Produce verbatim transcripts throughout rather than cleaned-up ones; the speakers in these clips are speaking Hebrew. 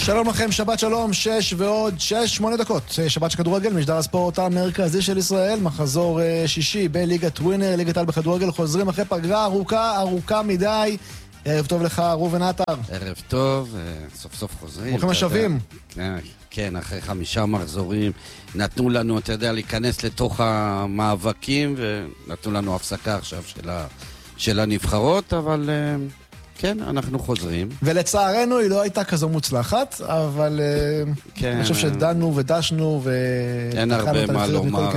שלום לכם, שבת שלום, שש ועוד שש, שמונה דקות. שבת של כדורגל, משדר הספורט המרכזי של ישראל, מחזור שישי בליגת ווינר, ליגת העל בכדורגל, חוזרים אחרי פגרה ארוכה, ארוכה מדי. ערב טוב לך, ראובן עטר. ערב טוב, סוף סוף חוזרים. ברוכים השבים. כן, אחרי חמישה מחזורים, נתנו לנו, אתה יודע, להיכנס לתוך המאבקים, ונתנו לנו הפסקה עכשיו של הנבחרות, אבל... כן, אנחנו חוזרים. ולצערנו היא לא הייתה כזו מוצלחת, אבל כן, אני חושב שדנו ודשנו ו... אין הרבה מה לומר.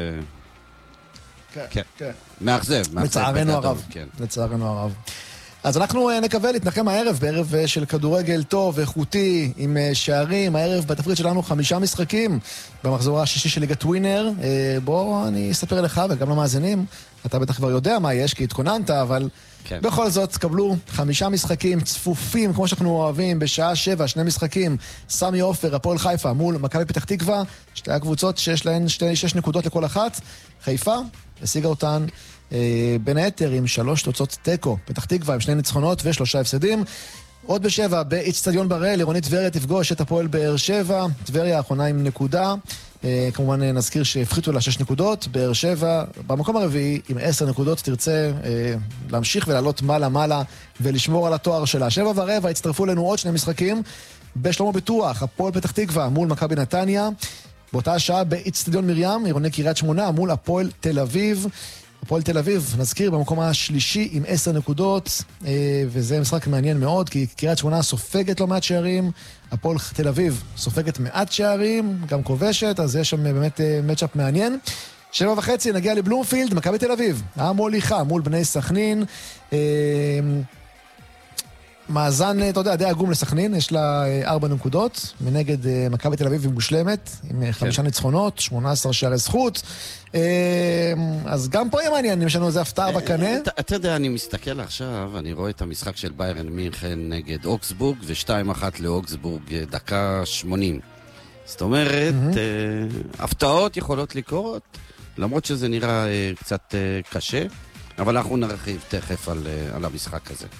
כן, כן. כן. מאכזב. לצערנו הרב. כן. לצערנו הרב. אז אנחנו נקווה להתנחם הערב, בערב של כדורגל טוב, איכותי, עם שערים. הערב בתפריט שלנו חמישה משחקים במחזור השישי של ליגת ווינר. בוא אני אספר לך וגם למאזינים. אתה בטח כבר יודע מה יש, כי התכוננת, אבל כן. בכל זאת קבלו חמישה משחקים צפופים, כמו שאנחנו אוהבים, בשעה שבע, שני משחקים. סמי עופר, הפועל חיפה, מול מכבי פתח תקווה, שתי הקבוצות שיש להן שתי, שש נקודות לכל אחת. חיפה השיגה אותן אה, בין היתר עם שלוש תוצאות טקו. פתח תקווה עם שני ניצחונות ושלושה הפסדים. עוד בשבע, באצטדיון בראל, עירונית טבריה תפגוש את הפועל באר שבע. טבריה האחרונה עם נקודה. Uh, כמובן נזכיר שהפחיתו לה שש נקודות, באר שבע במקום הרביעי עם עשר נקודות תרצה uh, להמשיך ולעלות מעלה מעלה ולשמור על התואר שלה. שבע ורבע הצטרפו לנו עוד שני משחקים בשלמה בטוח, הפועל פתח תקווה מול מכבי נתניה, באותה שעה באצטדיון מרים, עירוני קריית שמונה מול הפועל תל אביב. הפועל תל אביב, נזכיר, במקום השלישי עם עשר נקודות, וזה משחק מעניין מאוד, כי קריית שמונה סופגת לא מעט שערים, הפועל תל אביב סופגת מעט שערים, גם כובשת, אז יש שם באמת מצ'אפ מעניין. שבע וחצי נגיע לבלומפילד, מכבי תל אביב, המוליכה מול בני סכנין, מאזן, אתה יודע, די עגום לסכנין, יש לה ארבע נקודות, מנגד מכבי תל אביב היא מושלמת, עם חמישה ניצחונות, שמונה עשר שערי זכות, אז גם פה יהיה מעניין, אם יש לנו איזה הפתעה בקנה. אתה יודע, אני מסתכל עכשיו, אני רואה את המשחק של ביירן מינכן נגד אוקסבורג, ושתיים אחת לאוקסבורג, דקה שמונים. זאת אומרת, הפתעות יכולות לקרות, למרות שזה נראה קצת קשה, אבל אנחנו נרחיב תכף על המשחק הזה.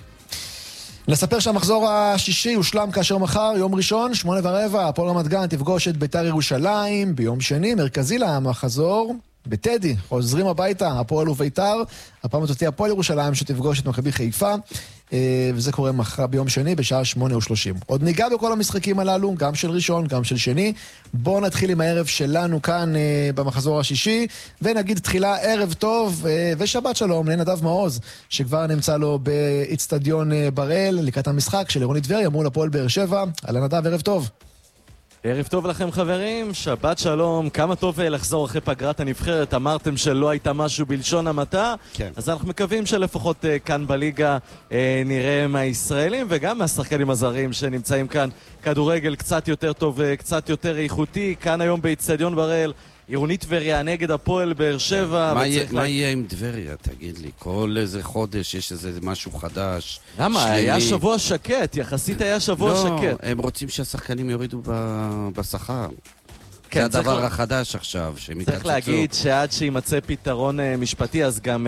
נספר שהמחזור השישי הושלם כאשר מחר, יום ראשון, שמונה ורבע, הפועל רמת גן תפגוש את בית"ר ירושלים, ביום שני, מרכזי למחזור, בטדי, חוזרים הביתה, הפועל ובית"ר, הפעם תוציא הפועל ירושלים שתפגוש את מכבי חיפה, וזה קורה מחר ביום שני בשעה שמונה ושלושים. עוד ניגע בכל המשחקים הללו, גם של ראשון, גם של שני. בואו נתחיל עם הערב שלנו כאן במחזור השישי, ונגיד תחילה ערב טוב ושבת שלום לנדב מעוז, שכבר נמצא לו באצטדיון בראל, לקראת המשחק של עירונית טבריה מול הפועל באר שבע. על נדב, ערב טוב. ערב טוב לכם חברים, שבת שלום, כמה טוב לחזור אחרי פגרת הנבחרת, אמרתם שלא הייתה משהו בלשון המעטה, כן. אז אנחנו מקווים שלפחות uh, כאן בליגה uh, נראה מהישראלים וגם מהשחקנים הזרים שנמצאים כאן כדורגל קצת יותר טוב וקצת יותר איכותי, כאן היום באצטדיון בראל, עירונית טבריה נגד הפועל באר שבע. מה יהיה עם טבריה, תגיד לי? כל איזה חודש יש איזה משהו חדש. למה? היה שבוע שקט, יחסית היה שבוע שקט. לא, הם רוצים שהשחקנים יורידו בשכר. זה הדבר החדש עכשיו. צריך להגיד שעד שימצא פתרון משפטי, אז גם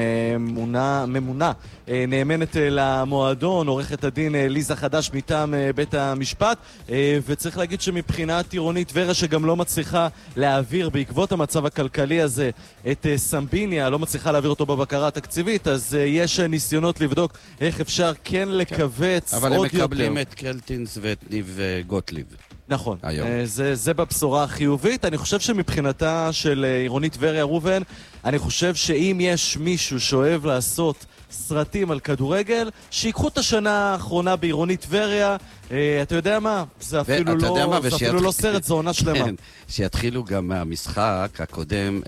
ממונה נאמנת למועדון, עורכת הדין ליזה חדש מטעם בית המשפט, וצריך להגיד שמבחינת עירונית טבריה שגם לא מצליחה להעביר בעקבות המצב הכלכלי הזה את סמביניה, לא מצליחה להעביר אותו בבקרה התקציבית, אז יש ניסיונות לבדוק איך אפשר כן לקבץ עוד יותר. אבל הם מקבלים את קלטינס ואת ניב גוטליב. נכון, זה, זה בבשורה החיובית. אני חושב שמבחינתה של עירונית טבריה ראובן, אני חושב שאם יש מישהו שאוהב לעשות סרטים על כדורגל, שיקחו את השנה האחרונה בעירונית טבריה, אתה יודע מה? זה אפילו, לא, מה, זה אפילו לא סרט, זו עונה שלמה. כן, שיתחילו גם מהמשחק הקודם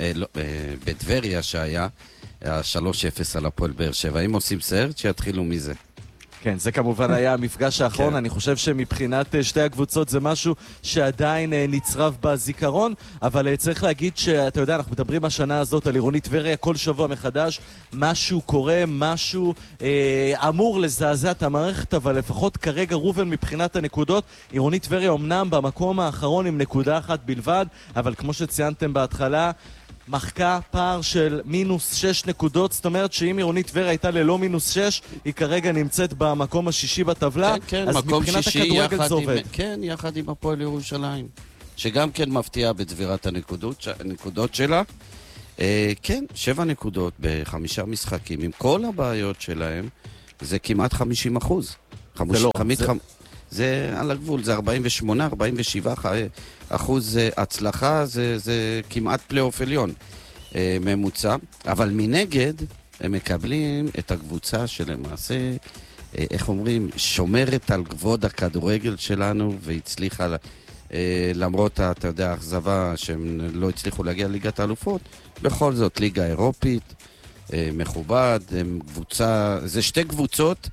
בטבריה שהיה, שלוש אפס על הפועל באר שבע. אם עושים סרט, שיתחילו מזה. כן, זה כמובן היה המפגש האחרון, אני חושב שמבחינת שתי הקבוצות זה משהו שעדיין נצרב בזיכרון, אבל צריך להגיד שאתה יודע, אנחנו מדברים השנה הזאת על עירונית טבריה, כל שבוע מחדש, משהו קורה, משהו אה, אמור לזעזע את המערכת, אבל לפחות כרגע ראובן מבחינת הנקודות, עירונית טבריה אמנם במקום האחרון עם נקודה אחת בלבד, אבל כמו שציינתם בהתחלה, מחקה פער של מינוס שש נקודות, זאת אומרת שאם עירונית טבריה הייתה ללא מינוס שש, היא כרגע נמצאת במקום השישי בטבלה, כן, כן, אז מקום מבחינת שישי הכדורגל זה עובד. עם, כן, יחד עם הפועל ירושלים, שגם כן מפתיעה בצבירת הנקודות, הנקודות שלה. אה, כן, שבע נקודות בחמישה משחקים, עם כל הבעיות שלהם, זה כמעט חמישים אחוז. זה לא, חמיש, זה... חמ... זה על הגבול, זה ארבעים ושמונה ארבעים ושבע אחוז הצלחה, זה, זה כמעט פלייאוף עליון אה, ממוצע, אבל מנגד הם מקבלים את הקבוצה שלמעשה, אה, איך אומרים, שומרת על כבוד הכדורגל שלנו והצליחה, אה, למרות, אתה יודע, האכזבה שהם לא הצליחו להגיע לליגת האלופות, בכל זאת ליגה אירופית, אה, מכובד, הם קבוצה, זה שתי קבוצות,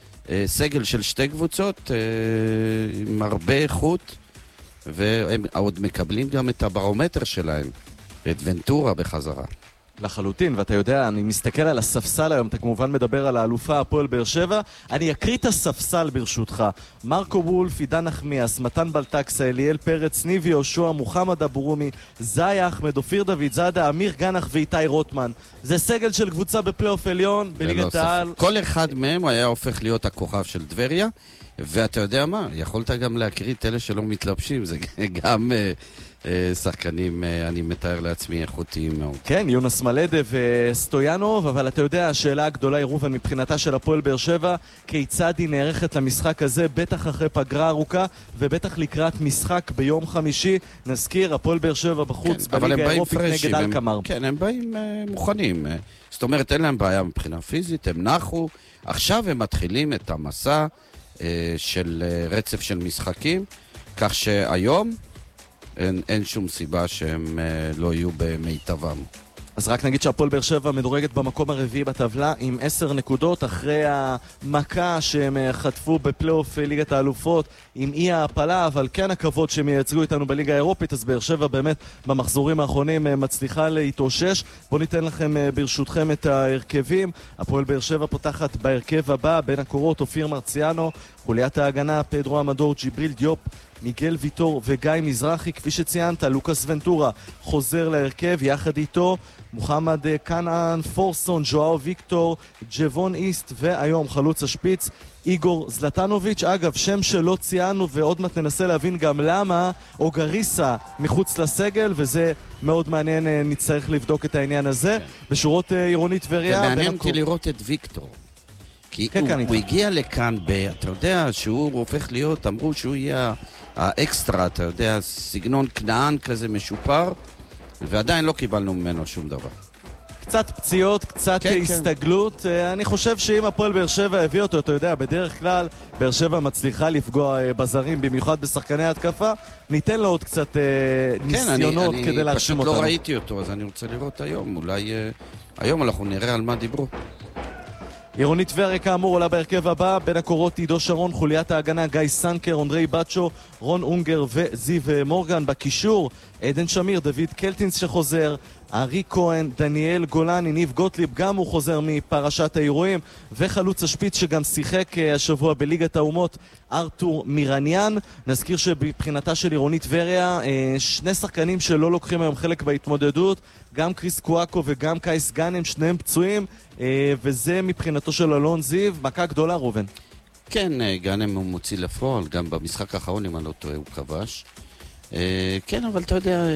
סגל של שתי קבוצות עם הרבה איכות, והם עוד מקבלים גם את הברומטר שלהם, את ונטורה בחזרה. לחלוטין, ואתה יודע, אני מסתכל על הספסל היום, אתה כמובן מדבר על האלופה הפועל באר שבע, אני אקריא את הספסל ברשותך. מרקו וולף, עידן נחמיאס, מתן בלטקסה, אליאל פרץ, ניבי יהושע, מוחמד אבורומי, זאי אחמד, אופיר דוד זאדה, אמיר גנח ואיתי רוטמן. זה סגל של קבוצה בפלייאוף עליון, בליגת העל. כל אחד מהם היה הופך להיות הכוכב של טבריה, ואתה יודע מה, יכולת גם להקריא את אלה שלא מתלבשים, זה גם... שחקנים, אני מתאר לעצמי, איכותיים מאוד. כן, יונס מלדה וסטויאנוב, אבל אתה יודע, השאלה הגדולה היא רובן מבחינתה של הפועל באר שבע, כיצד היא נערכת למשחק הזה, בטח אחרי פגרה ארוכה, ובטח לקראת משחק ביום חמישי. נזכיר, הפועל באר שבע בחוץ, כן, בליגה האירופית נגד אלקמר. כן, הם באים uh, מוכנים. זאת אומרת, אין להם בעיה מבחינה פיזית, הם נחו. עכשיו הם מתחילים את המסע uh, של uh, רצף של משחקים, כך שהיום אין, אין שום סיבה שהם אה, לא יהיו במיטבם. אז רק נגיד שהפועל באר שבע מדורגת במקום הרביעי בטבלה עם עשר נקודות אחרי המכה שהם חטפו בפלייאוף ליגת האלופות עם אי ההפלה, אבל כן הכבוד שהם ייצגו איתנו בליגה האירופית, אז באר שבע באמת במחזורים האחרונים מצליחה להתאושש. בואו ניתן לכם ברשותכם את ההרכבים. הפועל באר שבע פותחת בהרכב הבא, בין הקורות אופיר מרציאנו, חוליית ההגנה פדרו אמדור, ג'יבריל דיופ, מיגל ויטור וגיא מזרחי. כפי שציינת, לוקאס ונטורה חוזר להרכב, יחד איתו מוחמד קנען, פורסון, ג'ואו ויקטור, ג'וון איסט, והיום חלוץ השפיץ איגור זלטנוביץ'. אגב, שם שלא ציינו ועוד מעט ננסה להבין גם למה, אוגריסה מחוץ לסגל, וזה מאוד מעניין, נצטרך לבדוק את העניין הזה. כן. בשורות עירונית טבריה. זה מעניין אותי לראות את ויקטור. כי כן, הוא, הוא הגיע לכאן, ב, אתה יודע שהוא הופך להיות, אמרו שהוא יהיה האקסטרה, אתה יודע, סגנון כנען כזה משופר, ועדיין לא קיבלנו ממנו שום דבר. קצת פציעות, קצת כן, הסתגלות. כן. אני חושב שאם הפועל באר שבע הביא אותו, אתה יודע, בדרך כלל באר שבע מצליחה לפגוע בזרים, במיוחד בשחקני התקפה. ניתן לו עוד קצת כן, ניסיונות אני, כדי אני להרשים אותנו. אני פשוט לא ראיתי אותו, אז אני רוצה לראות היום. אולי היום אנחנו נראה על מה דיברו. עירונית טבריה כאמור עולה בהרכב הבא, בין הקורות עידו שרון, חוליית ההגנה גיא סנקר, אנדרי בצ'ו, רון אונגר וזיו מורגן. בקישור עדן שמיר, דוד קלטינס שחוזר, ארי כהן, דניאל גולני, ניב גוטליב גם הוא חוזר מפרשת האירועים, וחלוץ השפיץ שגם שיחק השבוע בליגת האומות, ארתור מירניאן. נזכיר שבבחינתה של עירונית טבריה שני שחקנים שלא לוקחים היום חלק בהתמודדות, גם קריס קואקו וגם קייס גאנם, שניהם פצועים, וזה מבחינתו של אלון זיו, מכה גדולה רובן. כן, גאנם הוא מוציא לפועל, גם במשחק האחרון אם אני לא טועה הוא כבש. כן, אבל אתה יודע,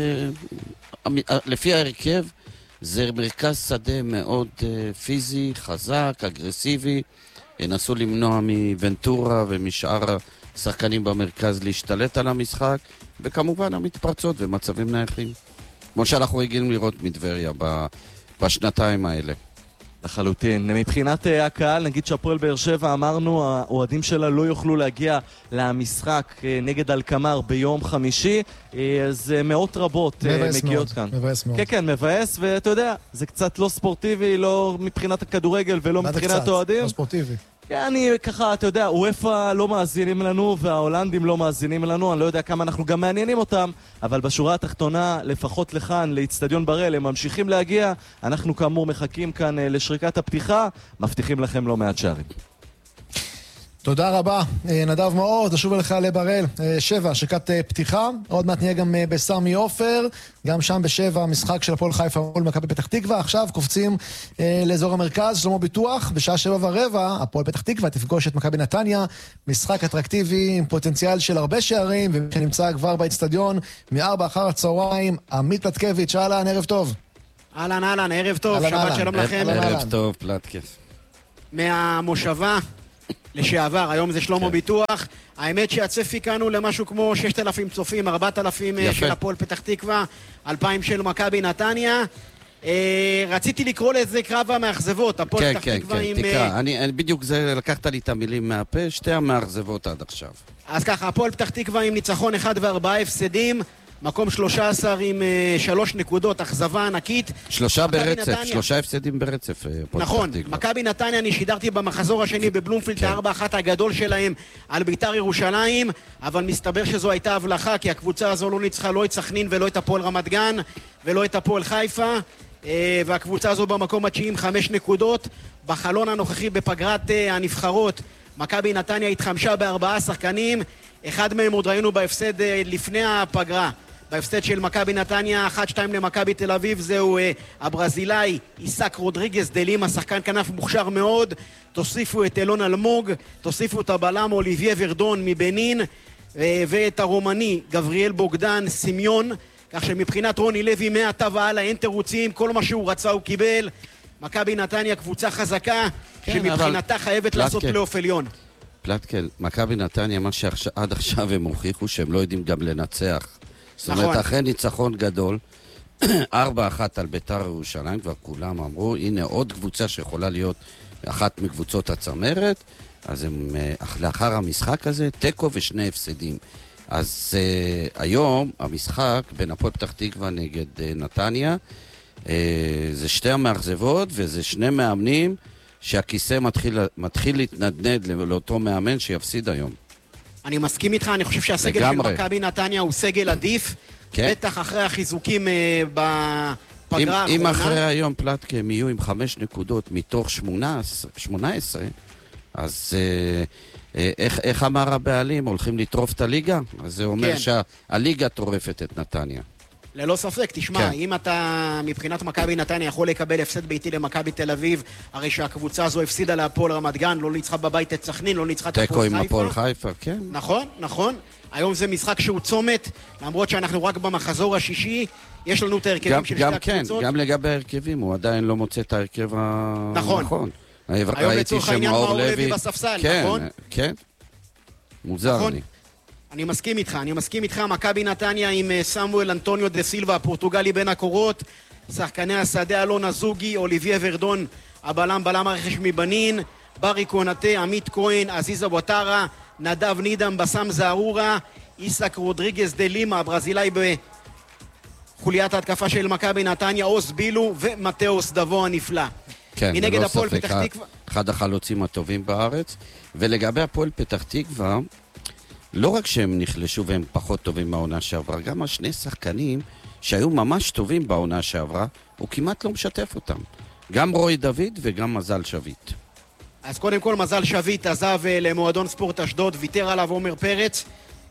לפי ההרכב זה מרכז שדה מאוד פיזי, חזק, אגרסיבי. נסו למנוע מוונטורה ומשאר השחקנים במרכז להשתלט על המשחק, וכמובן המתפרצות ומצבים נייחים, כמו שאנחנו רגילים לראות מטבריה בשנתיים האלה. לחלוטין. מבחינת uh, הקהל, נגיד שהפועל באר שבע, אמרנו, האוהדים שלה לא יוכלו להגיע למשחק uh, נגד אלקמר ביום חמישי, uh, אז uh, מאות רבות uh, מגיעות כאן. מבאס מאוד. כן, כן, מבאס, ואתה יודע, זה קצת לא ספורטיבי, לא מבחינת הכדורגל ולא מבחינת אוהדים. לא ספורטיבי. אני ככה, אתה יודע, וופא לא מאזינים לנו וההולנדים לא מאזינים לנו, אני לא יודע כמה אנחנו גם מעניינים אותם, אבל בשורה התחתונה, לפחות לכאן, לאצטדיון בראל, הם ממשיכים להגיע, אנחנו כאמור מחכים כאן לשריקת הפתיחה, מבטיחים לכם לא מעט שערים. תודה רבה, נדב מאור, תשוב אליך לבראל. שבע, שקת פתיחה, עוד מעט נהיה גם בסמי עופר, גם שם בשבע, משחק של הפועל חיפה מול מכבי פתח תקווה. עכשיו קופצים לאזור המרכז, שלמה ביטוח, בשעה שבע ורבע, הפועל פתח תקווה תפגוש את מכבי נתניה, משחק אטרקטיבי עם פוטנציאל של הרבה שערים, ונמצא כבר באצטדיון מארבע אחר הצהריים. עמית פלטקביץ', אהלן, ערב טוב. אהלן, אהלן, ערב טוב, שבת שלום לכם. ערב טוב, פלטקס. מהמושבה לשעבר, היום זה שלמה ביטוח. האמת שהצפי כאן הוא למשהו כמו ששת אלפים צופים, ארבעת אלפים של הפועל פתח תקווה, אלפיים של מכבי נתניה. רציתי לקרוא לזה קרב המאכזבות, הפועל פתח תקווה עם... כן, כן, תקרא, אני בדיוק זה, לקחת לי את המילים מהפה, שתי המאכזבות עד עכשיו. אז ככה, הפועל פתח תקווה עם ניצחון אחד וארבעה הפסדים, מקום שלושה עשר עם uh, שלוש נקודות, אכזבה ענקית. שלושה ברצף, נתניה. שלושה הפסדים ברצף. נכון, מכבי נתניה, אני שידרתי במחזור השני בבלומפילד, הארבע אחת הגדול שלהם על ביתר ירושלים, אבל מסתבר שזו הייתה הבלחה, כי הקבוצה הזו לא ניצחה לא את סכנין ולא את הפועל רמת גן ולא את הפועל חיפה, uh, והקבוצה הזו במקום התשיעי עם חמש נקודות. בחלון הנוכחי בפגרת uh, הנבחרות, מכבי נתניה התחמשה בארבעה שחקנים, אחד מהם עוד ראינו בהפסד uh, לפני הפגרה, בהפסד של מכבי נתניה, אחת שתיים למכבי תל אביב, זהו אה, הברזילאי איסק רודריגז דלים, השחקן כנף מוכשר מאוד. תוסיפו את אלון אלמוג, תוסיפו את הבלם אוליביה ורדון מבנין, אה, ואת הרומני גבריאל בוגדן סמיון, כך שמבחינת רוני לוי מעתה והלאה אין תירוצים, כל מה שהוא רצה הוא קיבל. מכבי נתניה קבוצה חזקה, כן, שמבחינתה אבל... חייבת פלטקל. לעשות פלייאוף עליון. פלטקל, מכבי נתניה, מה שעד עכשיו הם הוכיחו שהם לא יודעים גם לנצח. זאת אומרת, אחרי ניצחון גדול, ארבע אחת על ביתר ירושלים, כבר כולם אמרו, הנה עוד קבוצה שיכולה להיות אחת מקבוצות הצמרת, אז הם, לאחר המשחק הזה, טקו ושני הפסדים. אז uh, היום, המשחק בין הפועל פתח תקווה נגד uh, נתניה, uh, זה שתי המאכזבות, וזה שני מאמנים שהכיסא מתחיל, מתחיל להתנדנד לאותו מאמן שיפסיד היום. אני מסכים איתך, אני חושב שהסגל של מכבי נתניה הוא סגל עדיף, כן. בטח אחרי החיזוקים אה, בפגרה האחרונה. אם אחרי היום פלטקה הם יהיו עם חמש נקודות מתוך שמונה עשרה, אז אה, אה, איך, איך אמר הבעלים, הולכים לטרוף את הליגה? אז זה אומר כן. שהליגה טורפת את נתניה. ללא ספק, תשמע, כן. אם אתה מבחינת מכבי נתניה יכול לקבל הפסד ביתי למכבי תל אביב, הרי שהקבוצה הזו הפסידה להפועל רמת גן, לא ניצחה בבית את סכנין, לא ניצחה את הפועל חיפה. תיקו עם הפועל חיפה, כן. נכון, נכון. היום זה משחק שהוא צומת, למרות שאנחנו רק במחזור השישי, יש לנו את ההרכבים של שתי הקבוצות. כן, גם לגבי ההרכבים, הוא עדיין לא מוצא את ההרכב נכון. הנכון. היום לצורך העניין מאור לוי בספסל, כן, נכון? כן, מוזר נכון. לי. אני מסכים איתך, אני מסכים איתך, מכבי נתניה עם סמואל אנטוניו דה סילבה, הפורטוגלי בין הקורות, שחקני השדה אלון אזוגי, אוליביה ורדון, הבלם בלם הרכש מבנין, ברי קונטה, עמית כהן, עזיזה וטרה, נדב נידם, בסם זערורה, איסק רודריגז דה לימה, הברזילאי בחוליית ההתקפה של מכבי נתניה, אוס בילו ומתאוס דבו הנפלא. כן, מנגד הפועל פתח תקווה. אחד החלוצים הטובים בארץ, ולגבי הפועל פתח תקווה, לא רק שהם נחלשו והם פחות טובים מהעונה שעברה, גם השני שחקנים שהיו ממש טובים בעונה שעברה, הוא כמעט לא משתף אותם. גם רוי דוד וגם מזל שביט. אז קודם כל מזל שביט עזב למועדון ספורט אשדוד, ויתר עליו עומר פרץ,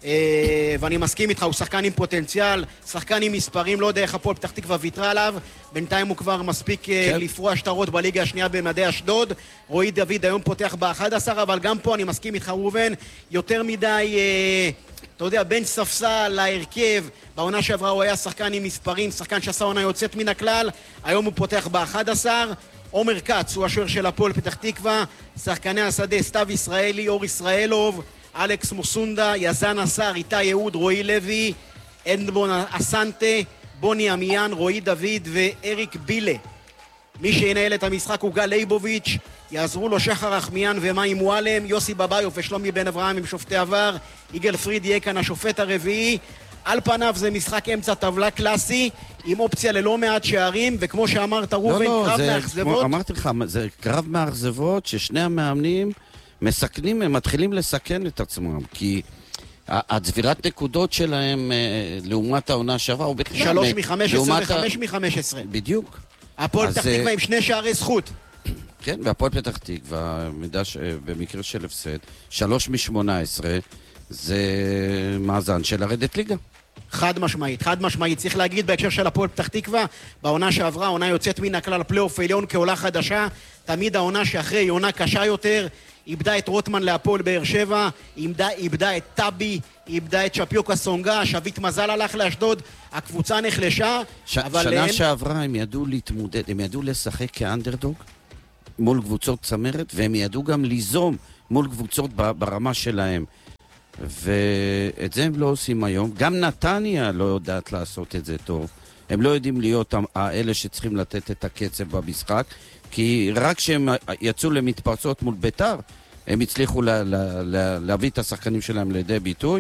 ואני מסכים איתך, הוא שחקן עם פוטנציאל, שחקן עם מספרים, לא יודע איך הפועל פתח תקווה ויתרה עליו, בינתיים הוא כבר מספיק כן. לפרוע שטרות בליגה השנייה במדי אשדוד. רועי דוד היום פותח ב-אחד עשר, אבל גם פה אני מסכים איתך ראובן, יותר מדי, אה, אתה יודע, בין ספסל להרכב, בעונה שעברה הוא היה שחקן עם מספרים, שחקן שעשה עונה יוצאת מן הכלל, היום הוא פותח ב-אחד עשר. עומר קץ הוא השוער של הפועל פתח תקווה, שחקני השדה סתיו ישראלי, אור ישראלוב, אלכס מוסונדה, יזן אסר, איתי יהוד, רועי לוי, אדמון אסנטה, בוני אמיין, רועי דוד ואריק בילה. מי שינהל את המשחק הוא גל ליבוביץ', יעזרו לו שחר רחמיאן ומאי מועלם, יוסי בביוף ושלומי בן אברהם עם שופטי עבר, יגאל פריד יהיה כאן השופט הרביעי. על פניו זה משחק אמצע טבלה קלאסי, עם אופציה ללא מעט שערים, וכמו שאמרת רובן, לא, קרב לא, מאכזבות. אמרתי לך, זה קרב מאכזבות ששני המאמנים מסכנים, הם מתחילים לסכן את עצמם, כי הצבירת נקודות שלהם לעומת העונה שעברה, הוא בכלל... שלוש מחמש עשרה וחמש מחמש עשרה. בדיוק. הפועל פתח תקווה עם שני שערי זכות. כן, והפועל פתח תקווה, במקרה של הפסד, שלוש משמונה עשרה, זה מאזן של לרדת ליגה. חד משמעית, חד משמעית. צריך להגיד בהקשר של הפועל פתח תקווה, בעונה שעברה, עונה יוצאת מן הכלל הפלייאוף העליון כעולה חדשה, תמיד העונה שאחרי עונה קשה יותר, איבדה את רוטמן להפועל באר שבע, איבדה, איבדה את טאבי, איבדה את שפיוקה סונגה, שביט מזל הלך לאשדוד, הקבוצה נחלשה, ש- אבל... שנה אין... שעברה הם ידעו להתמודד, הם ידעו לשחק כאנדרדוג מול קבוצות צמרת, והם ידעו גם ליזום מול קבוצות ברמה שלהם. ואת זה הם לא עושים היום. גם נתניה לא יודעת לעשות את זה טוב. הם לא יודעים להיות האלה שצריכים לתת את הקצב במשחק, כי רק כשהם יצאו למתפרצות מול ביתר, הם הצליחו לה, לה, לה, להביא את השחקנים שלהם לידי ביטוי.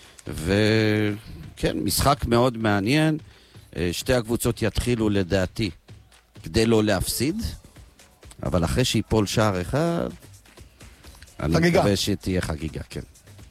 וכן, משחק מאוד מעניין. שתי הקבוצות יתחילו לדעתי כדי לא להפסיד, אבל אחרי שיפול שער אחד, אני חגיגה. מקווה שתהיה חגיגה, כן.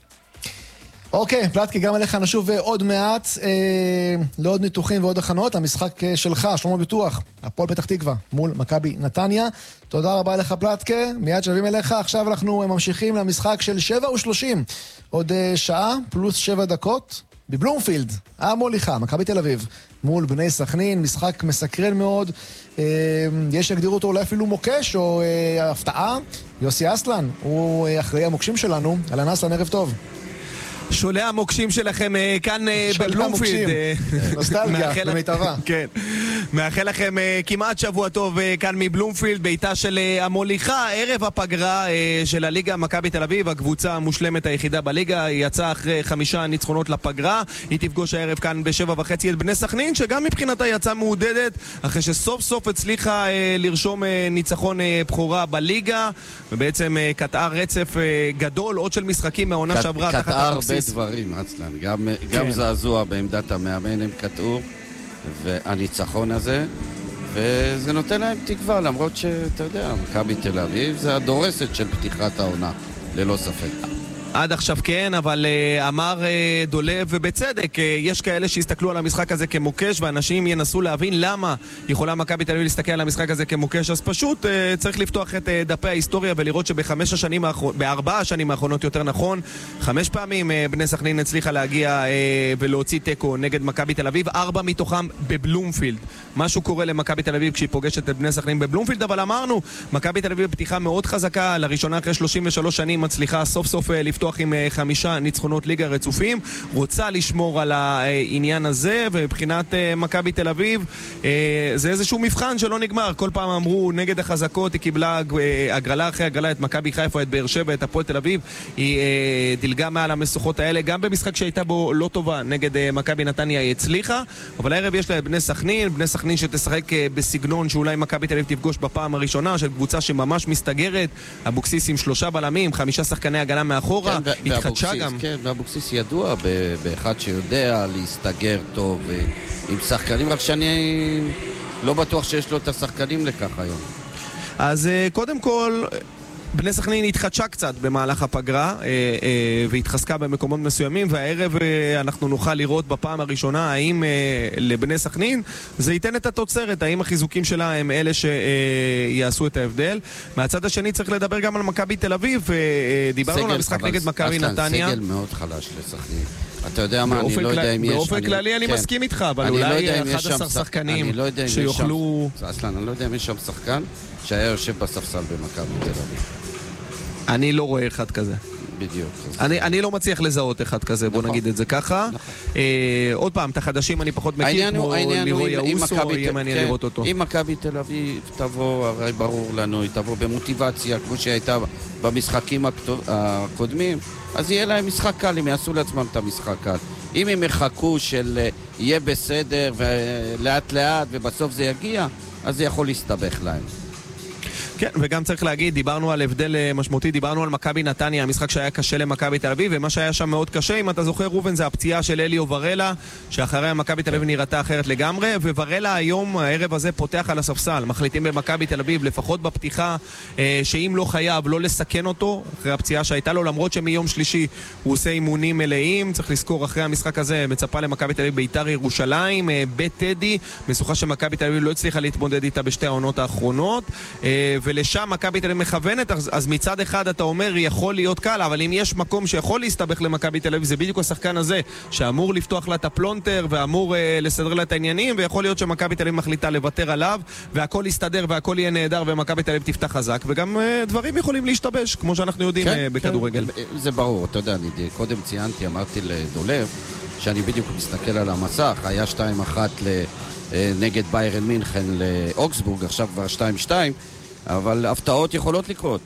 אוקיי, פלטקי, גם עליך נשוב עוד מעט אה, לעוד ניתוחים ועוד הכנות. המשחק שלך, שלמה ביטוח, הפועל פתח תקווה מול מכבי נתניה. תודה רבה לך פלטקי, מיד שווים אליך. עכשיו אנחנו ממשיכים למשחק של שבע ושלושים. עוד אה, שעה פלוס שבע דקות בבלומפילד, המוליכה, מכבי תל אביב מול בני סכנין, משחק מסקרן מאוד. אה, יש יגדירו אותו אולי אפילו מוקש או אה, הפתעה. יוסי אסלן, הוא אה, אחראי המוקשים שלנו. אלן אסלן, ערב טוב. שולי המוקשים שלכם כאן בבלומפילד. נוסטלגיה, במיטבה. כן. מאחל לכם כמעט שבוע טוב כאן מבלומפילד, ביתה של המוליכה, ערב הפגרה של הליגה מכבי תל אביב, הקבוצה המושלמת היחידה בליגה, היא יצאה אחרי חמישה ניצחונות לפגרה, היא תפגוש הערב כאן בשבע וחצי את בני סכנין, שגם מבחינתה יצאה מעודדת, אחרי שסוף סוף הצליחה לרשום ניצחון בחורה בליגה, ובעצם קטעה רצף גדול, עוד של משחקים מהעונה שעברה תחת הרבה דברים, אצלן. גם, גם כן. זעזוע בעמדת המאמן הם קטעו, והניצחון הזה, וזה נותן להם תקווה, למרות שאתה יודע, מכבי תל אביב זה הדורסת של פתיחת העונה, ללא ספק. עד עכשיו כן, אבל uh, אמר uh, דולב ובצדק, uh, יש כאלה שיסתכלו על המשחק הזה כמוקש, ואנשים ינסו להבין למה יכולה מכבי תל אביב להסתכל על המשחק הזה כמוקש, אז פשוט uh, צריך לפתוח את uh, דפי ההיסטוריה ולראות שבחמש השנים האחרונות, בארבע השנים האחרונות יותר נכון, חמש פעמים uh, בני סכנין הצליחה להגיע uh, ולהוציא טקו נגד מכבי תל אביב, ארבע מתוכם בבלומפילד. משהו קורה למכבי תל אביב כשהיא פוגשת את בני סכנין בבלומפילד, אבל אמרנו, מכבי תל אביב בפתיחה מאוד חזקה, לראשונה אחרי שלושים ושלוש שנים מצליחה סוף סוף לפתוח עם חמישה ניצחונות ליגה רצופים, רוצה לשמור על העניין הזה, ובבחינת מכבי תל אביב זה איזשהו מבחן שלא נגמר. כל פעם אמרו נגד החזקות, היא קיבלה הגרלה אחרי הגרלה את מכבי חיפה, את באר שבע, את הפועל תל אביב, היא דילגה מעל המשוכות האלה, גם במשחק שהייתה בו לא טובה נגד מכבי נתניה היא הצליחה, אבל הערב יש לה בני סכנין, בני סכנין שתשחק בסגנון שאולי מכבי תל אביב תפגוש בפעם הראשונה, של קבוצה שממש מסתגרת, אבוקסיס עם שלושה בלמים, חמישה שחקני הגנה מאחורה, כן, התחדשה גם. כן, ואבוקסיס ידוע באחד שיודע להסתגר טוב עם שחקנים, רק שאני לא בטוח שיש לו את השחקנים לכך היום. אז קודם כל, בני סכנין התחדשה קצת במהלך הפגרה אה, אה, והתחזקה במקומות מסוימים, והערב אה, אנחנו נוכל לראות בפעם הראשונה האם אה, לבני סכנין זה ייתן את התוצרת, האם החיזוקים שלה הם אלה שיעשו את ההבדל. מהצד השני צריך לדבר גם על מכבי תל אביב, אה, דיברנו על המשחק נגד מכבי נתניה. סגל מאוד חלש לסכנין. אתה יודע מה, אני לא יודע אם יש... באופן כללי אני מסכים איתך, אבל אולי אחד עשר שחקנים שיוכלו... אסלן, אני לא יודע אם יש שם שחקן שהיה יושב בספסל במכבי תל אביב. אני לא רואה אחד כזה. בדיוק. אני, אני לא מצליח לזהות אחד כזה, בוא נגיד את זה ככה. עוד פעם, את החדשים אני פחות מכיר, כמו לירוי יאוסו, יהיה מעניין לראות אותו. אם מכבי תל אביב תבוא, הרי ברור לנו, היא תבוא במוטיבציה, כמו שהייתה במשחקים הקודמים, אז יהיה להם משחק קל, הם יעשו לעצמם את המשחק קל. אם הם יחכו של יהיה בסדר ולאט לאט ובסוף זה יגיע, אז זה יכול להסתבך להם. כן, וגם צריך להגיד, דיברנו על הבדל משמעותי, דיברנו על מכבי נתניה, המשחק שהיה קשה למכבי תל אביב, ומה שהיה שם מאוד קשה, אם אתה זוכר רובן, זה הפציעה של אליו ורלה, שאחריה מכבי תל אביב נראתה אחרת לגמרי, וורלה היום, הערב הזה, פותח על הספסל. מחליטים במכבי תל אביב, לפחות בפתיחה, שאם לא חייב, לא לסכן אותו, אחרי הפציעה שהייתה לו, למרות שמיום שלישי הוא עושה אימונים מלאים. צריך לזכור, אחרי המשחק הזה, מצפה למכבי תל אביב ביתר ירושלים, בית טדי, משוכה שמכבי תל אביב לא הצליחה להתמודד איתה בשתי העונות האחרונות, ולשם מכבי תל אביב מכוונת, אז מצד אחד אתה אומר יכול להיות קל, אבל אם יש מקום שיכול להסתבך למכבי תל אביב, זה בדיוק השחקן הזה, שאמור לפתוח לה את הפלונטר ואמור לסדר לה את העניינים, ויכול להיות שמכבי תל אביב מחליטה לוותר עליו, והכל יסתדר והכל יהיה נהדר ומכבי תל אביב תפתח חזק, וגם דברים יכולים להשתבש, כמו שאנחנו יודעים בכדורגל. זה ברור, אתה יודע, אני קודם ציינתי, אמרתי לדולב, שאני בדיוק מסתכל על המסך, היה שתיים אחת נגד ביירן מינכן לאוקסבורג, עכשיו כבר שתיים שתיים, אבל הפתעות יכולות לקרות.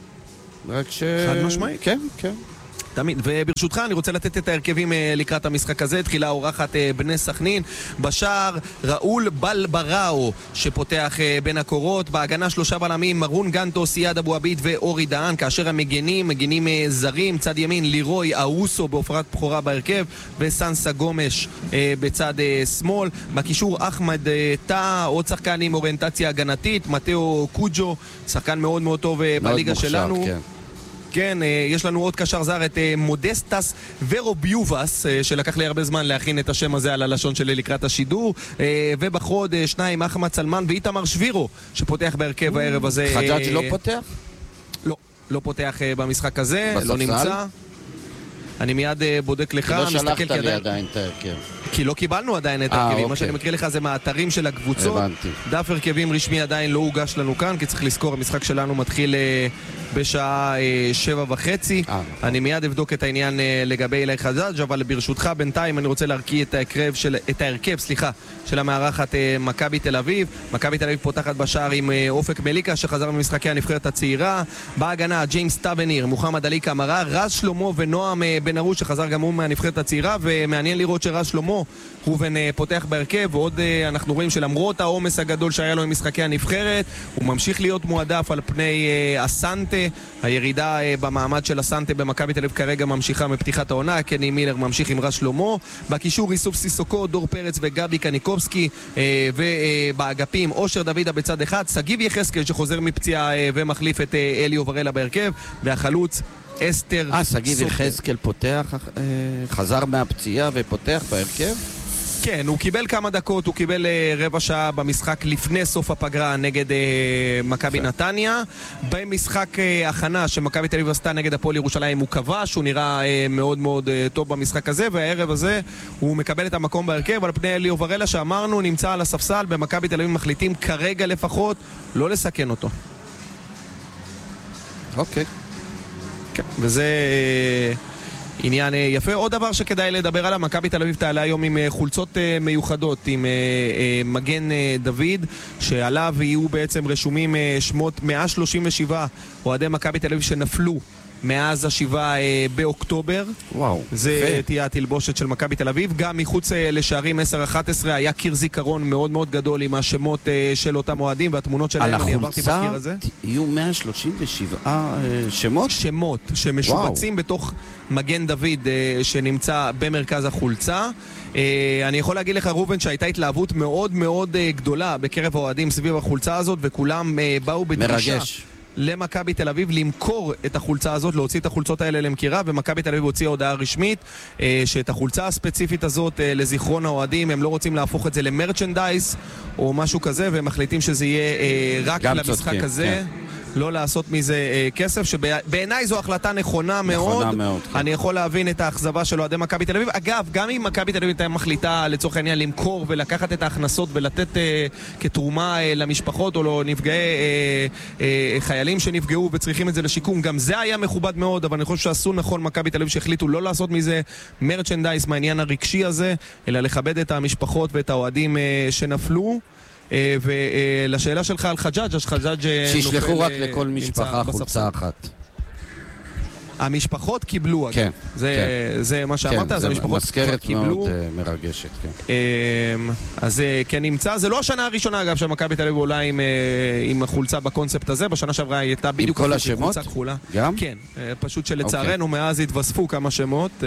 רק ש... חד משמעי. כן, כן. תמיד. וברשותך אני רוצה לתת את ההרכבים לקראת המשחק הזה. תחילה אורחת בני סכנין, בשער ראול בלבראו שפותח בין הקורות, בהגנה שלושה בלמים מרון גנטו, סיאד אבו עביד ואורי דהן, כאשר המגנים, מגנים זרים, צד ימין לירוי אאוסו בהופעת בחורה בהרכב, וסנסה גומש בצד שמאל, בקישור אחמד טאה, עוד שחקן עם אוריינטציה הגנתית, מתאו קוג'ו, שחקן מאוד מאוד טוב בליגה שלנו. כן. כן, יש לנו עוד קשר זר, את מודסטס ורוביובס, שלקח לי הרבה זמן להכין את השם הזה על הלשון שלי לקראת השידור, ובחוד שניים, אחמד סלמן ואיתמר שבירו, שפותח בהרכב הערב הזה. חג'אג' לא פותח? לא, לא פותח במשחק הזה, לא נמצא. אני מיד בודק לך. לא שלחת לי עדיין את ההרכב. כי לא קיבלנו עדיין את ההרכבים. מה שאני מקריא לך זה מהאתרים של הקבוצות. דף הרכבים רשמי עדיין לא הוגש לנו כאן, כי צריך לזכור, המשחק שלנו מתחיל בשעה שבע וחצי. אני מיד אבדוק את העניין לגבי אילי חג'אג', אבל ברשותך בינתיים אני רוצה להרכיא את ההרכב של, את ההרכב, סליחה, של המארחת מכבי תל אביב. מכבי תל אביב פותחת בשער עם אופק מליקה, שחזר ממשחקי הנבחרת הצעירה. בהגנה ג'יימס טאבניר, מוחמד עלי קמרה, רז שלמה ונועם בן ארוש, שחזר גם הוא מהנבחרת הצעירה, ומעניין לראות שרז שלמה רובן פותח בהרכב, ועוד אנחנו רואים שלמרות העומס הגדול שהיה לו עם משחקי הנבחרת, הוא ממשיך להיות מועדף על פני אסנטה. הירידה במעמד של אסנטה במכבי תל אביב כרגע ממשיכה מפתיחת העונה, קני מילר ממשיך עם רז שלמה, בקישור איסוף סיסוקו, דור פרץ וגבי קניקובסקי, ובאגפים אושר דוידה בצד אחד, סגיב יחזקאל שחוזר מפציעה ומחליף את אליו ורלה בהרכב, והחלוץ אסתר אה, סגיב יחזקאל פותח, חזר מהפציעה ופותח בהרכב? כן, הוא קיבל כמה דקות, הוא קיבל רבע שעה במשחק לפני סוף הפגרה נגד מכבי נתניה. במשחק הכנה שמכבי תל אביב עשתה נגד הפועל ירושלים הוא כבש, הוא נראה מאוד מאוד טוב במשחק הזה, והערב הזה הוא מקבל את המקום בהרכב על פני אליו ורלה שאמרנו נמצא על הספסל. במכבי תל אביב מחליטים כרגע לפחות לא לסכן אותו. אוקיי. כן, וזה עניין יפה. עוד דבר שכדאי לדבר עליו, מכבי תל אביב תעלה היום עם חולצות מיוחדות עם מגן דוד, שעליו יהיו בעצם רשומים שמות מאה שלושים ושבעה אוהדי מכבי תל אביב שנפלו מאז השבעה באוקטובר. וואו. זה תהיה התלבושת של מכבי תל אביב. גם מחוץ לשערים עשר אחת עשרה היה קיר זיכרון מאוד מאוד גדול עם השמות של אותם אוהדים והתמונות שלהם. על החולצה יהיו מאה שלושים ושבעה שמות? שמות שמשובצים בתוך מגן דוד שנמצא במרכז החולצה. אני יכול להגיד לך רובן שהייתה התלהבות מאוד מאוד גדולה בקרב האוהדים סביב החולצה הזאת, וכולם באו בדרישה מרגש למכבי תל אביב למכור את החולצה הזאת, להוציא את החולצות האלה למכירה, ומכבי תל אביב הוציאה הודעה רשמית שאת החולצה הספציפית הזאת לזיכרון האוהדים הם לא רוצים להפוך את זה למרצ'נדייס או משהו כזה, והם מחליטים שזה יהיה רק למשחק הזה, כן. לא לעשות מזה אה, כסף, שבעיניי זו החלטה נכונה מאוד. נכונה מאוד, כן. אני יכול להבין את האכזבה של אוהדי מכבי תל אביב. אגב, גם אם מכבי תל אביב הייתה מחליטה לצורך העניין למכור ולקחת את ההכנסות ולתת אה, כתרומה אה, למשפחות או לנפגעי אה, אה, חיילים שנפגעו וצריכים את זה לשיקום, גם זה היה מכובד מאוד, אבל אני חושב שעשו נכון מכבי תל אביב שהחליטו לא לעשות מזה מרצ'נדייס מהעניין הרגשי הזה, אלא לכבד את המשפחות ואת האוהדים אה, שנפלו. ולשאלה שלך על חג'אג', אז חג'אג' שישלחו רק לכל משפחה חולצה אחת. המשפחות קיבלו, כן, זה מה שאמרת, אז המשפחות קיבלו. מאוד מרגשת, כן. אז כן נמצא, זה לא השנה הראשונה אגב שמכבי תל אביב עולה עם החולצה בקונספט הזה, בשנה שעברה הייתה בדיוק עם כל השמות? גם? כן, פשוט שלצערנו מאז התווספו כמה שמות,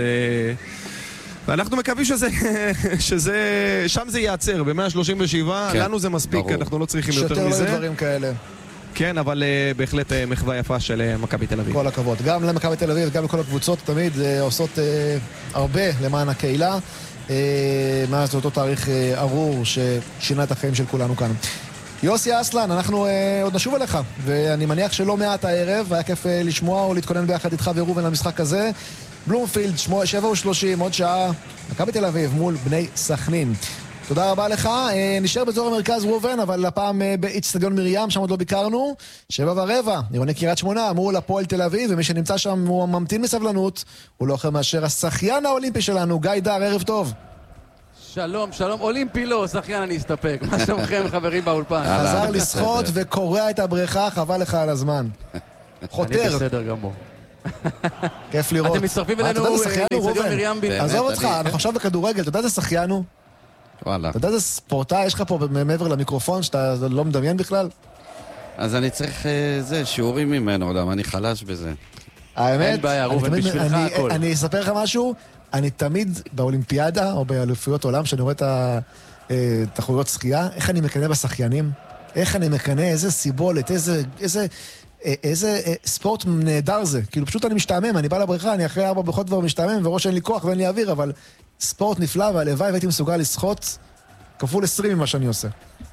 ואנחנו מקווים שזה, שזה, שם זה ייעצר, ב-מאה שלושים ושבע, כן, לנו זה מספיק, ברור. אנחנו לא צריכים יותר מזה. יותר דברים כאלה. כן, אבל uh, בהחלט uh, מחווה יפה של uh, מכבי תל אביב. כל הכבוד. גם למכבי תל אביב, גם לכל הקבוצות, תמיד uh, עושות uh, הרבה למען הקהילה, uh, מאז אותו תאריך uh, ארור ששינה את החיים של כולנו כאן. יוסי אסלן, אנחנו אה, עוד נשוב אליך, ואני מניח שלא מעט הערב, היה כיף אה, לשמוע או להתכונן ביחד איתך ורובן למשחק הזה. בלומפילד, שבע ושלושים, עוד שעה, מכבי תל אביב מול בני סכנין. תודה רבה לך, אה, נשאר באזור המרכז רובן, אבל הפעם אה, באצטדיון מרים, שם עוד לא ביקרנו. שבע ורבע, עירוני קריית שמונה, מול הפועל תל אביב, ומי שנמצא שם הוא ממתין מסבלנות, הוא לא אחר מאשר השחיין האולימפי שלנו, גיא דר, ערב טוב. שלום, שלום, אולימפי לא, שחיין אני אסתפק. מה שלומכם חברים באולפן? חזר לשחות וקורע את הבריכה, חבל לך על הזמן. חותר. אני בסדר גמור. כיף לראות. אתם מצטרפים אלינו לאצטדיון מרים ב... עזוב אותך, אנחנו עכשיו בכדורגל, אתה יודע איזה שחיין הוא? וואלה. אתה יודע איזה ספורטאי יש לך פה מעבר למיקרופון שאתה לא מדמיין בכלל? אז אני צריך זה, שיעורים ממנו, למה אני חלש בזה. האמת, אין בעיה, רובן, בשבילך הכל. אני אספר לך משהו, אני תמיד באולימפיאדה או באליפויות עולם, שאני רואה את התחרויות שחייה, איך אני מקנא בשחיינים? איך אני מקנא, איזה סיבולת, איזה, איזה, איזה ספורט נהדר זה. כאילו פשוט אני משתעמם, אני בא לבריכה, אני אחרי ארבע בריכות כבר משתעמם, וראש אין לי כוח ואין לי אוויר, אבל ספורט נפלא, והלוואי והייתי מסוגל לשחות כפול עשרים ממה שאני עושה.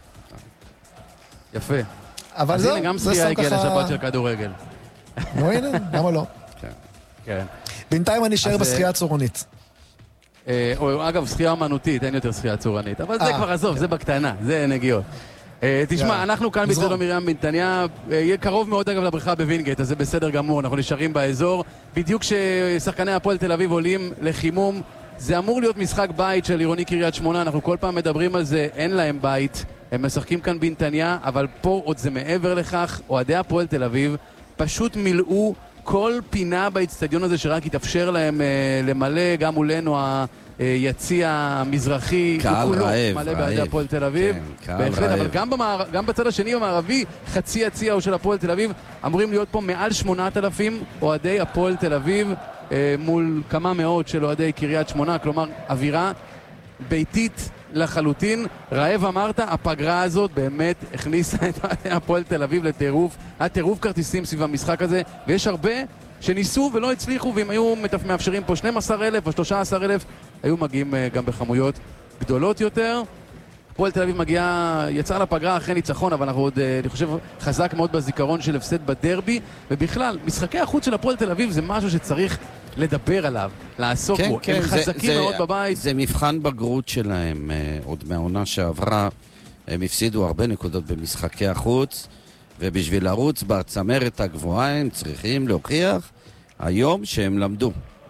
יפה. אבל אז זהו, הנה, גם זה שחייה סתם הגיע ככה... לשבת של כדורגל. נו הנה, למה לא? כן. בינתיים אני אשאר אז, בשחייה הצורנית. אה, או, אגב, שחייה אמנותית, אין יותר שחייה צורנית. אבל זה אה, כבר עזוב, זה בקטנה, זה נגיעות. אה, תשמע, יאללה. אנחנו כאן נזרום. באצטדיון מרים בנתניה, אה, יהיה קרוב מאוד אגב לבריכה בווינגייט, אז זה בסדר גמור, אנחנו נשארים באזור. בדיוק כששחקני הפועל תל אביב עולים לחימום, זה אמור להיות משחק בית של עירוני קריית שמונה, אנחנו כל פעם מדברים על זה, אין להם בית, הם משחקים כאן בנתניה, אבל פה עוד זה מעבר לכך, אוהדי הפועל תל אביב פשוט מילאו כל פינה באצטדיון הזה שרק יתאפשר להם אה, למלא, גם מולנו היציע המזרחי, קהל כולו רעב, מלא רעב. באוהדי הפועל תל אביב. כן, קהל בהחלט, רעב. אבל גם, במער... גם בצד השני המערבי, חצי יציע הוא של הפועל תל אביב, אמורים להיות פה מעל שמונת אלפים אוהדי הפועל תל אביב, אה, מול כמה מאות של אוהדי קריית שמונה, כלומר אווירה ביתית לחלוטין. רעב אמרת, הפגרה הזאת באמת הכניסה את הפועל תל אביב לטירוף, היה טירוף כרטיסים סביב המשחק הזה, ויש הרבה שניסו ולא הצליחו, ואם היו מאפשרים פה שנים עשר אלף או שלושה עשר אלף, היו מגיעים גם בכמויות גדולות יותר. הפועל תל אביב מגיעה, יצאה לפגרה אחרי ניצחון, אבל אנחנו עוד, אני חושב, חזק מאוד בזיכרון של הפסד בדרבי, ובכלל, משחקי החוץ של הפועל תל אביב זה משהו שצריך לדבר עליו, לעסוק כן, בו. כן, הם זה, חזקים זה, מאוד בבית. זה מבחן בגרות שלהם, עוד מהעונה שעברה. הם הפסידו הרבה נקודות במשחקי החוץ, ובשביל לרוץ בצמרת הגבוהה הם צריכים להוכיח היום שהם למדו.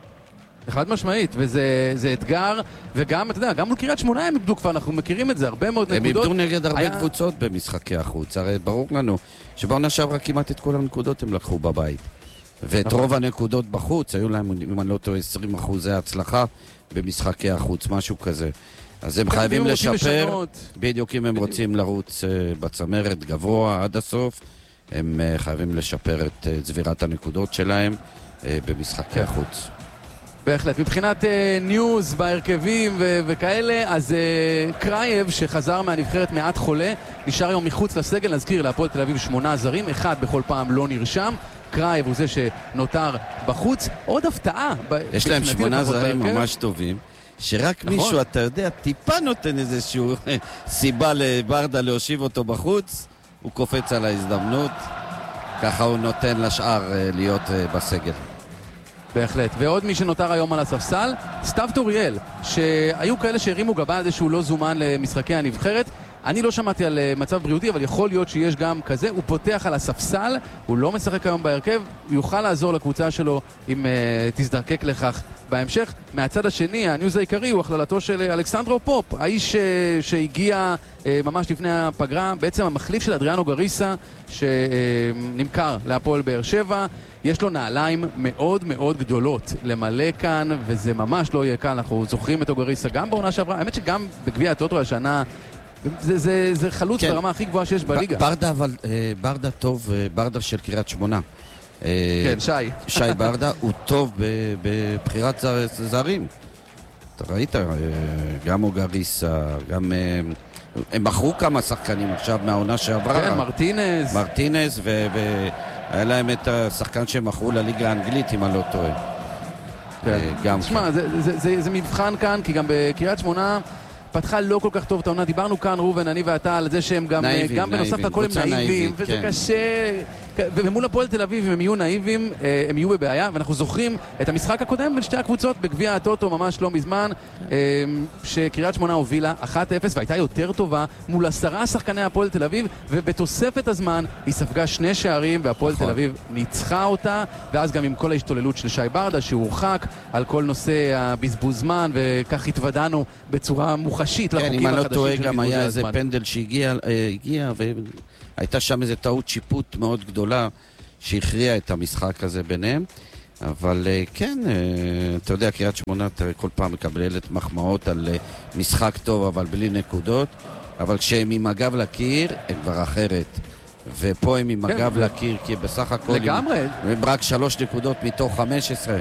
חד משמעית, וזה זה אתגר, וגם, אתה יודע, גם מול קריית שמונה הם איבדו כבר, אנחנו מכירים את זה, הרבה מאוד הם נקודות. איבדו נגד הרבה היה... קבוצות במשחקי החוץ, הרי ברור לנו שבעונה שעברה כמעט את כל הנקודות הם לקחו בבית. ואת רוב הנקודות בחוץ, היו להם, אם אני לא טועה, עשרים אחוזי הצלחה במשחקי החוץ, משהו כזה. אז הם חייבים לשפר, בדיוק אם הם רוצים לרוץ בצמרת גבוה עד הסוף, הם חייבים לשפר את צבירת הנקודות שלהם במשחקי החוץ. בהחלט. מבחינת uh, ניוז בהרכבים ו- וכאלה, אז uh, קרייב שחזר מהנבחרת מעט חולה, נשאר היום מחוץ לסגל, נזכיר להפועל תל אביב שמונה זרים, אחד בכל פעם לא נרשם. קרייב הוא זה שנותר בחוץ. עוד הפתעה. יש להם שמונה זרים ממש טובים, שרק נכון. מישהו, אתה יודע, טיפה נותן איזשהו סיבה לברדה להושיב אותו בחוץ, הוא קופץ על ההזדמנות, ככה הוא נותן לשאר uh, להיות uh, בסגל. בהחלט. ועוד מי שנותר היום על הספסל, סתיו טוריאל, שהיו כאלה שהרימו גבה על זה שהוא לא זומן למשחקי הנבחרת. אני לא שמעתי על מצב בריאותי, אבל יכול להיות שיש גם כזה. הוא פותח על הספסל, הוא לא משחק היום בהרכב, הוא יוכל לעזור לקבוצה שלו אם uh, תזדקק לכך בהמשך. מהצד השני, הניוז העיקרי הוא הכללתו של אלכסנדרו פופ, האיש uh, שהגיע uh, ממש לפני הפגרה, בעצם המחליף של אדריאנו גריסה, שנמכר uh, להפועל באר שבע. יש לו נעליים מאוד מאוד גדולות למלא כאן, וזה ממש לא יהיה כאן. אנחנו זוכרים את אוגריסה גם בעונה שעברה. האמת שגם בגביע הטוטו השנה, זה, זה, זה חלוץ כן. ברמה הכי גבוהה שיש בליגה. ברדה, אבל ברדה טוב, ברדה של קריית שמונה. כן, שי. שי ברדה הוא טוב בבחירת זרים. אתה ראית, גם אוגריסה, גם... הם בחרו כמה שחקנים עכשיו מהעונה שעברה. כן, מרטינז. מרטינז ו... היה להם את השחקן שהם מכרו לליגה האנגלית, אם אני לא טועה. כן. תשמע, זה, זה, זה, זה מבחן כאן, כי גם בקריית שמונה פתחה לא כל כך טוב את העונה. דיברנו כאן, רובן, אני ואתה, על זה שהם גם, נאיבים, גם בנוסף נאיבים, לכל הם קבוצה נאיבים, נאיבית, וזה כן. קשה. ומול הפועל תל אביב, אם הם יהיו נאיבים, הם יהיו בבעיה, ואנחנו זוכרים את המשחק הקודם בין שתי הקבוצות בגביע הטוטו ממש לא מזמן, שקריית שמונה הובילה אחת אפס והייתה יותר טובה מול עשרה שחקני הפועל תל אביב, ובתוספת הזמן היא ספגה שני שערים והפועל תל אביב ניצחה אותה, ואז גם עם כל ההשתוללות של שי ברדה שהורחק על כל נושא הבזבוז זמן, וכך התוודענו בצורה מוחשית לחוקים החדשים של בזבוז הזמן. כן, אם אני לא טועה גם היה איזה פנדל שהגיע, והייתה שם איזו טעות שיפוט מאוד גדולה שהכריעה את המשחק הזה ביניהם. אבל כן, אתה יודע, קריית שמונה כל פעם מקבלת מחמאות על משחק טוב אבל בלי נקודות, אבל כשהם עם הגב לקיר הם כבר אחרת, ופה הם עם הגב לקיר, כי בסך הכל לגמרי. הם רק שלוש נקודות מתוך חמש עשרה.